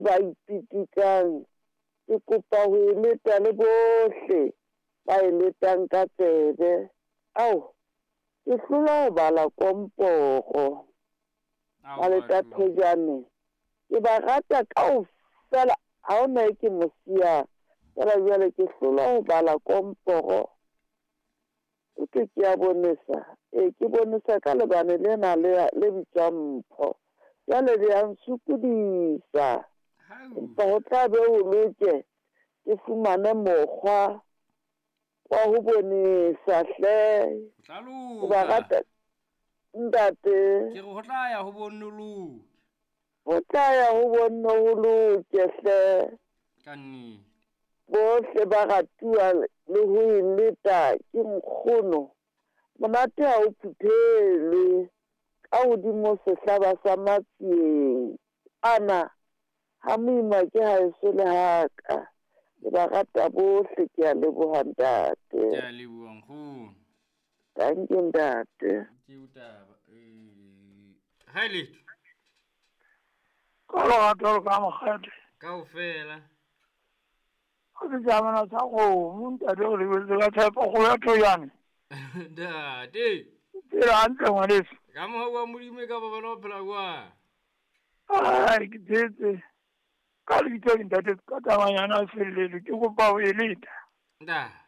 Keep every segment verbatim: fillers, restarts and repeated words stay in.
ba ipitikang ke kopa ho eleta le bohle ba eletang ka tsebe ao ke hlola ho bala komporo ba leta thojane ke ba rata kaofela ha ona ke mosia fela jwale ke hlola ho bala komporo ke ke a bonesa e ke bonesa ka lebane lena le le bitswang Mpho jwale le yang sukudisa empa ho tla be o loke ke fumane mokgwa wa ho bonesa hle ba rata ntate ke go tla ya ho bonolo ho tla ya ho bonolo ke hle ka nne bohle ba ratua le ho ileta ke nkgono monate ha o phuthelwe ka hodimo sehlaba sa matsieng ana ha moima ke ha eso le haka le ba rata bohle ke a leboha ntate ke a leboha nkgono thank you ntate ke utaba eh hai letho ka lorato ka mokgadi kaofela o ke jamana sa go mo ntate o lebeletse ka tshepo go ya thoyane ntate tsela hantle ngwaneso ka mogo wa modimo ka ba bona o phela kwa ai ke tsetse ka lebitso ke ntate ka tamanyana a felelele ke kopa o eleta nda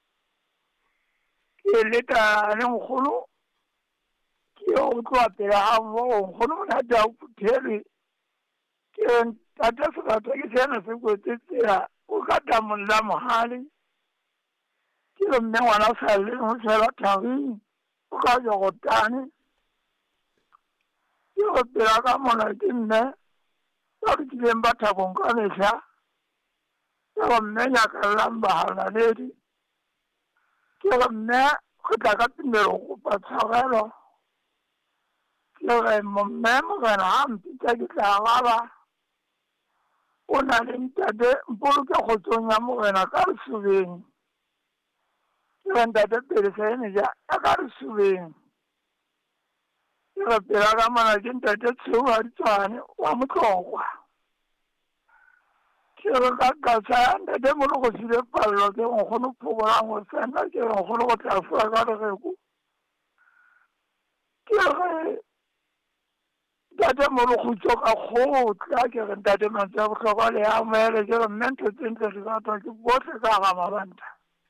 ke eleta le nkgono ke yo o tloa pele ga mmogo nkgono monate a o phuthelwe ke ntate sebata ke sena se kwetse tsela o ka tamong la mohale ke le mme ngwana sa le mo tshela thabeng o ka jogotane ke go pela ka mona ke mme ba re kileng ba thabong ka mehla ke go mme nyakalang bahalaledi ke go mme go tla ka tumelo go kopa tshwarelo ke re mme morena ga mpitsa ke tla gaba o na le ntate mpoloke kgotsong ya morena ka lesubeng ke re ntate pele saeneja ya ka lesubeng ke re pela ka mona ke ntate tsheo wa ditswane wa motlokwa ke re ka kasa ntate molo go sile pallo ke nkgono phobolang go sena ke re nkgono go tla fua ka legeko ke re ntate molo go tswa ka kgotla ke re ntate mantse a bohlokwa le ya moele ke re mme ntho tse ntle di ratwa ke bohle ka ga mabanta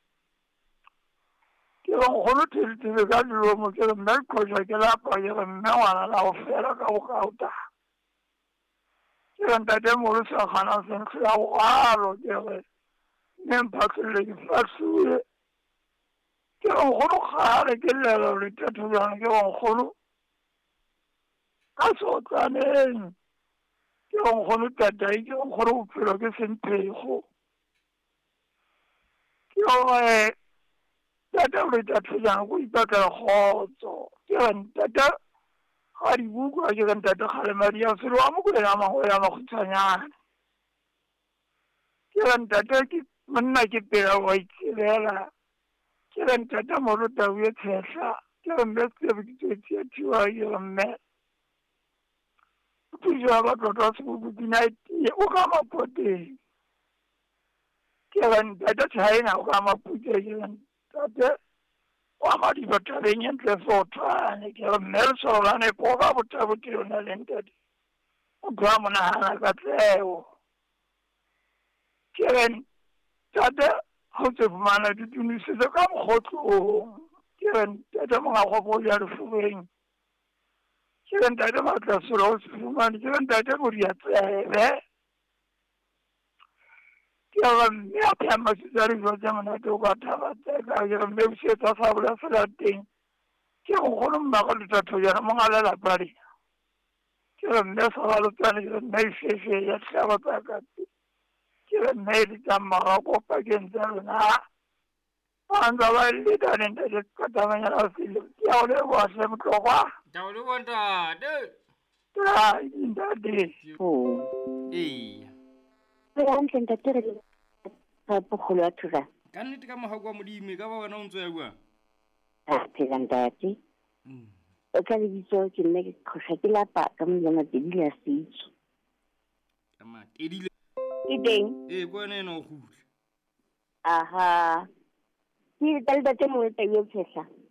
ke re nkgono thelitele ka dilomo ke re mme leqhoja ke lapa ke re mme ngwana la go fela ka bokauta ke re ntate molo sa kgana senkgo ya bogalo ke re mme mphatlele ke fasuye ke re nkgono kgale ke lelo letetholwana ke re nkgono ka sotlaneng ke re nkgono tatai ke re nkgono bophelo ke senthego ke gore tate o letatholwana ko ipatlela kgotso ke re ntate ga dibuku a ke re ntate kgalemadi ya selo wa mokwena mago ya makgutshwanyane ke re ntate ke monna ke pela wa itsebela ke re ntate molo tau ye tshehla ke re mme tsebe ke tsetsi ya thiwa ke re mme thuso ya batlotlo sebuku dinaetie o ka mapoteng ke re ntate china o ka maputse ke re ntate wa madiba tabeng e ntle sothwane ke re mme le solane po ka botabote yona le ntate motho wa monagana ka tseo ke re ntate go tse fumana ditumisitse ka mokgotlong ke re ntate mongakgopo ja lefubeng ke re ntate matla solo o se fumane ke re ntate modia tsebe ke re mme a pheya masitse a dijo tsa monate o ka thabatseka ke re mme busetsa sa bola fela teng ke re nkgono mmago letathojana mongalela lena ke re mme sagalotsane ke re mme ifefe ya tlhaba tsakate ke re mme e letang magako pakeng tsa lona banza ba letane ntate katamanyana sele ke a o leboa hle motlokwa ke a o leboa ntate ai ntate oh ee re hantle ntate re ga bogolo ya thusa ka nnete ka moga kwa modimo ka ba wena o ntse ya bua a phela ntate o ka lebitso ke nne ke kgotlha ke lapa ka molema tedile ya setso matedile ke teng ee ko wena ena o gutla aha ke tla le tate mo tla yo phehla